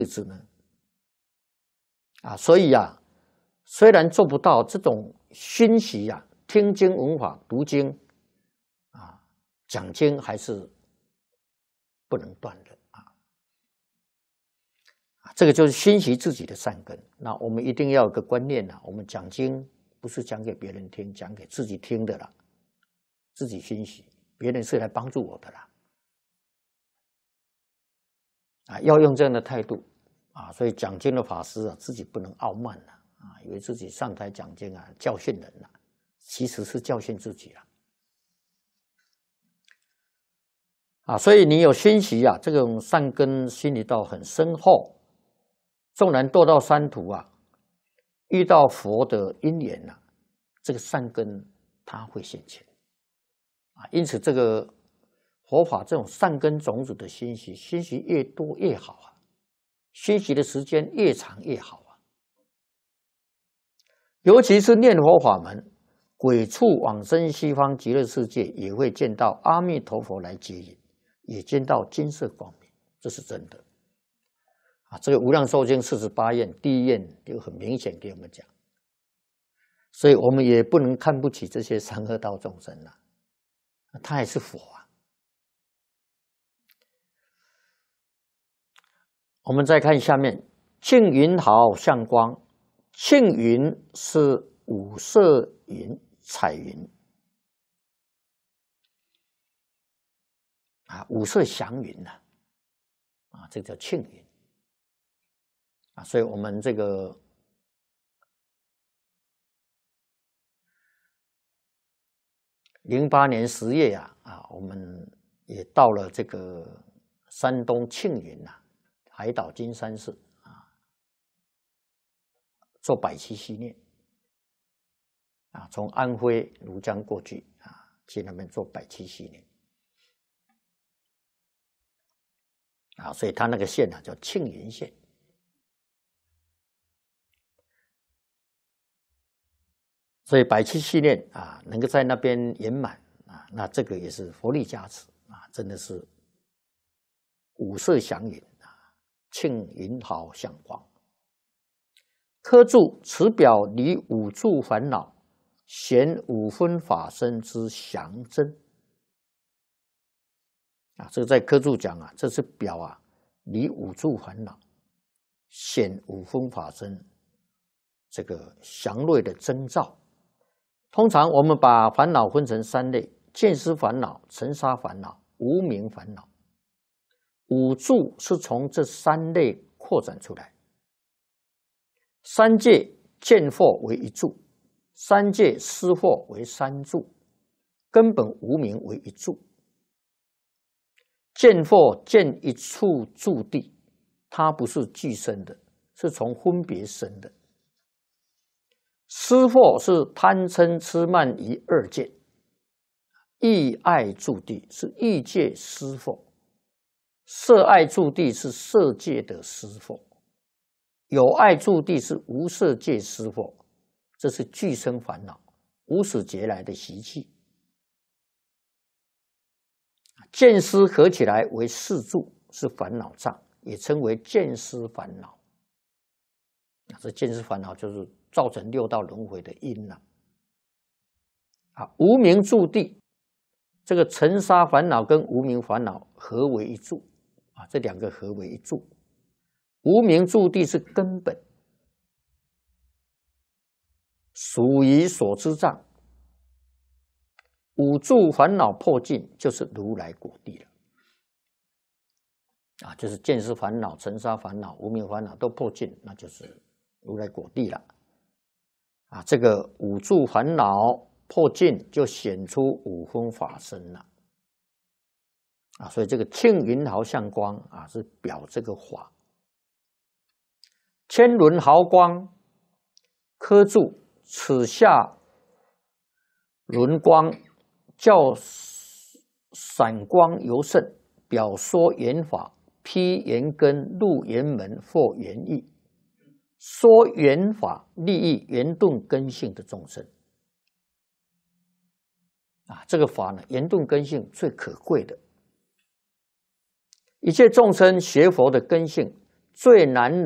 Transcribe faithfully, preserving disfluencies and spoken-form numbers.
日子呢？啊，所以啊，虽然做不到这种熏习啊，听经闻法、读经啊、讲经，还是不能断的啊。啊，这个就是熏习自己的善根。那我们一定要有个观念啊，我们讲经不是讲给别人听，讲给自己听的啦，自己熏习，别人是来帮助我的啦。啊，要用这样的态度啊，所以讲经的法师啊，自己不能傲慢了啊，以为自己上台讲经啊，教训人了，其实是教训自己了啊。所以你有熏习啊，这种善根熏习到很深厚，纵然堕到三途啊，遇到佛的因缘啊，这个善根它会现前啊。因此，这个佛法这种善根种子的熏习，熏习越多越好啊，熏习的时间越长越好啊。尤其是念佛法门，鬼畜往生西方极乐世界，也会见到阿弥陀佛来接引，也见到金色光明，这是真的啊。这个《无量寿经》四十八愿第一愿就很明显给我们讲，所以我们也不能看不起这些三恶道众生啊，他也是佛啊。我们再看下面，庆云好向光。庆云是五色云、彩云啊，五色祥云呐，啊，这个叫庆云啊。所以我们这个零八年十月呀，啊，我们也到了这个山东庆云呐。海岛金山寺啊，做百七系列啊，从安徽庐江过去啊，去那边做百七系列啊，所以他那个县啊叫庆云县。所以百七系列啊，能够在那边圆满啊，那这个也是佛力加持啊，真的是五色祥云。庆云好向光，科注此表离五住烦恼，显五分法身之详真啊！这个在科注讲啊，这是表啊离五住烦恼，显五分法身这个详锐的征兆。通常我们把烦恼分成三类：见思烦恼、尘沙烦恼、无明烦恼。五住是从这三类扩展出来，三界见惑为一住，三界思惑为三住，根本无明为一住。见惑见一处住地，它不是俱生的，是从分别生的。思惑是贪嗔痴慢疑二见，意爱住地是意界思惑。色爱住地是色界的思惑，有爱住地是无色界思惑，这是俱生烦恼，无始劫来的习气。见思合起来为四住，是烦恼障，也称为见思烦恼。这见思烦恼就是造成六道轮回的因了。啊，无明住地，这个尘沙烦恼跟无明烦恼合为一住。啊，这两个合为一住，无明住地是根本，属于所知障。五住烦恼破尽，就是如来果地了。啊，就是见思烦恼、尘沙烦恼、无明烦恼都破尽，那就是如来果地了。啊，这个五住烦恼破尽，就显出五分法身了。啊，所以这个庆云好向光啊，是表这个法。千轮毫光，科注此下轮光，较闪光尤甚，表说缘法，披缘根，入缘门，或缘义，说缘法，利益圆顿根性的众生。啊，这个法呢，圆顿根性最可贵的。一切众生学佛的根性， 最难